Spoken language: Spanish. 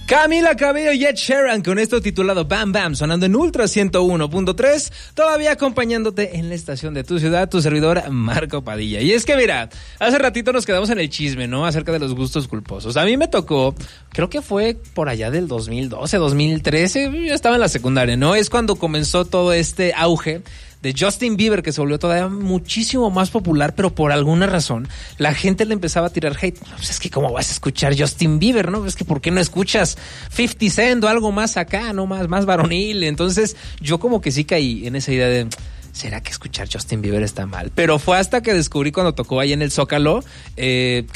Camila Cabello y Ed Sheeran con esto titulado Bam Bam, sonando en Ultra 101.3, todavía acompañándote en la estación de tu ciudad, tu servidor Marco Padilla. Y es que mira, hace ratito nos quedamos en el chisme, ¿no? Acerca de los gustos culposos. A mí me tocó, creo que fue por allá del 2012, 2013, yo estaba en la secundaria, ¿no? Es cuando comenzó todo este auge de Justin Bieber, que se volvió todavía muchísimo más popular, pero por alguna razón la gente le empezaba a tirar hate. Pues es que ¿cómo vas a escuchar Justin Bieber, no? Es que ¿por qué no escuchas 50 Cent o algo más acá, no? Más varonil. Entonces yo como que sí caí en esa idea de... ¿será que escuchar Justin Bieber está mal? Pero fue hasta que descubrí cuando tocó ahí en el Zócalo,